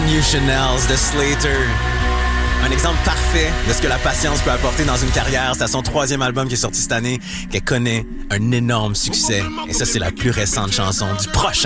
Brand New Chanels de Slater. Un exemple parfait de ce que la patience peut apporter dans une carrière. C'est son 3e album qui est sorti cette année, qu'elle connaît un énorme succès. Et ça, c'est la plus récente chanson du prochain